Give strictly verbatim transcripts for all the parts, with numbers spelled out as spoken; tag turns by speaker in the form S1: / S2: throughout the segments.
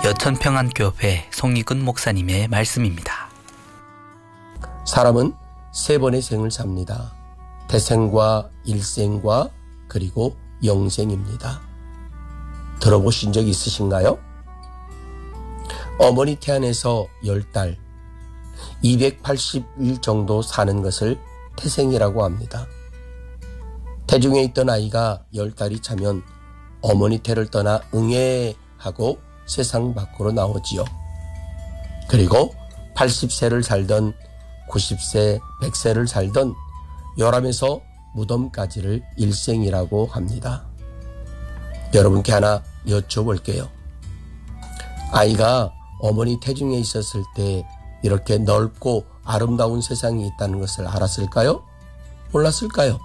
S1: 여천평안교회 송익은 목사님의 말씀입니다.
S2: 사람은 세 번의 생을 삽니다. 태생과 일생과 그리고 영생입니다. 들어보신 적 있으신가요? 어머니 태 안에서 열 달, 이백팔십 일 정도 사는 것을 태생이라고 합니다. 태중에 있던 아이가 열 달이 차면 어머니 태를 떠나 응애하고 세상 밖으로 나오지요. 그리고 팔십 세를 살던 구십 세, 백 세를 살던 열암에서 무덤까지를 일생이라고 합니다. 여러분께 하나 여쭤볼게요. 아이가 어머니 태중에 있었을 때 이렇게 넓고 아름다운 세상이 있다는 것을 알았을까요? 몰랐을까요?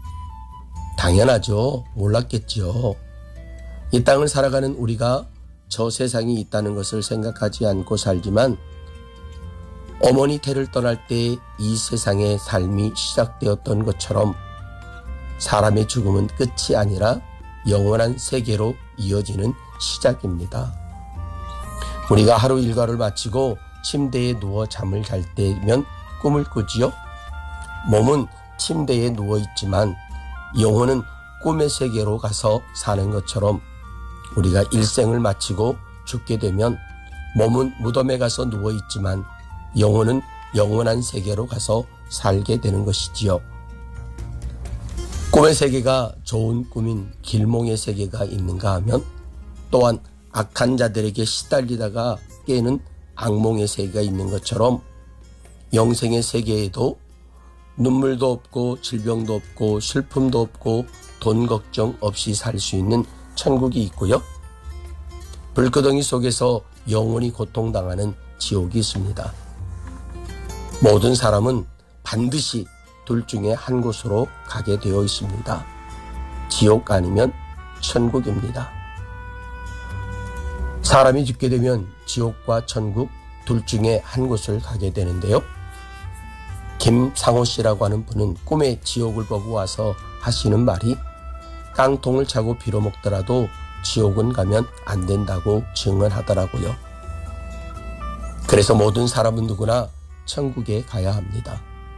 S2: 당연하죠. 몰랐겠지요. 이 땅을 살아가는 우리가 저 세상이 있다는 것을 생각하지 않고 살지만 어머니 태를 떠날 때 이 세상의 삶이 시작되었던 것처럼 사람의 죽음은 끝이 아니라 영원한 세계로 이어지는 시작입니다. 우리가 하루 일과를 마치고 침대에 누워 잠을 잘 때면 꿈을 꾸지요. 몸은 침대에 누워있지만 영혼은 꿈의 세계로 가서 사는 것처럼 우리가 일생을 마치고 죽게 되면 몸은 무덤에 가서 누워있지만 영혼은 영원한 세계로 가서 살게 되는 것이지요. 꿈의 세계가 좋은 꿈인 길몽의 세계가 있는가 하면 또한 악한 자들에게 시달리다가 깨는 악몽의 세계가 있는 것처럼 영생의 세계에도 눈물도 없고 질병도 없고 슬픔도 없고 돈 걱정 없이 살 수 있는 천국이 있고요. 불구덩이 속에서 영원히 고통당하는 지옥이 있습니다. 모든 사람은 반드시 둘 중에 한 곳으로 가게 되어 있습니다. 지옥 아니면 천국입니다. 사람이 죽게 되면 지옥과 천국 둘 중에 한 곳을 가게 되는데요. 김상호 씨라고 하는 분은 꿈에 지옥을 보고 와서 하시는 말이 깡통을 차고 빌어먹더라도 지옥은 가면 안 된다고 증언하더라고요. 그래서 모든 사람은 누구나 천국에 가야 합니다.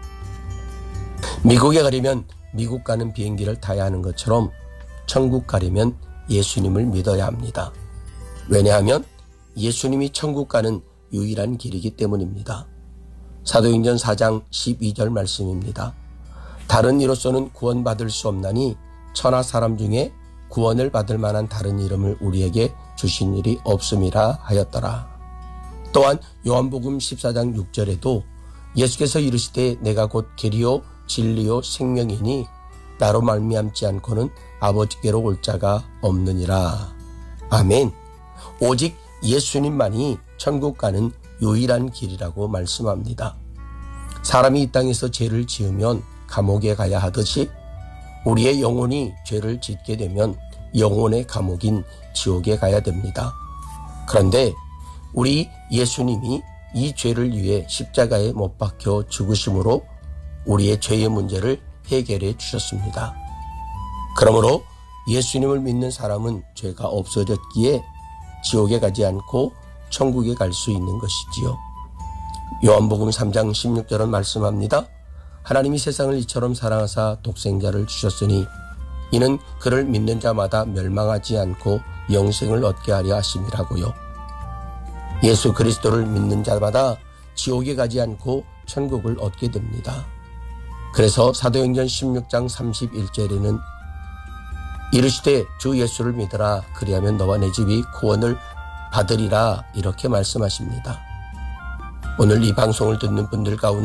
S2: 미국에 가려면 미국 가는 비행기를 타야 하는 것처럼 천국 가려면 예수님을 믿어야 합니다. 왜냐하면 예수님이 천국 가는 유일한 길이기 때문입니다. 사도행전 사 장 십이 절 말씀입니다. 다른 이로서는 구원받을 수 없나니 천하 사람 중에 구원을 받을 만한 다른 이름을 우리에게 주신 일이 없음이라 하였더라. 또한 요한복음 십사 장 육 절에도 예수께서 이르시되 내가 곧 길이요 진리요 생명이니 나로 말미암지 않고는 아버지께로 올 자가 없느니라. 아멘. 오직 예수님만이 천국 가는 유일한 길이라고 말씀합니다. 사람이 이 땅에서 죄를 지으면 감옥에 가야 하듯이 우리의 영혼이 죄를 짓게 되면 영혼의 감옥인 지옥에 가야 됩니다. 그런데 우리 예수님이 이 죄를 위해 십자가에 못 박혀 죽으심으로 우리의 죄의 문제를 해결해 주셨습니다. 그러므로 예수님을 믿는 사람은 죄가 없어졌기에 지옥에 가지 않고 천국에 갈 수 있는 것이지요. 요한복음 삼 장 십육 절은 말씀합니다. 하나님이 세상을 이처럼 사랑하사 독생자를 주셨으니 이는 그를 믿는 자마다 멸망하지 않고 영생을 얻게 하려 하심이라고요. 예수 그리스도를 믿는 자마다 지옥에 가지 않고 천국을 얻게 됩니다. 그래서 사도행전 십육 장 삼십일 절에는 이르시되 주 예수를 믿으라 그리하면 너와 내 집이 구원을 받으리라 이렇게 말씀하십니다. 오늘 이 방송을 듣는 분들 가운데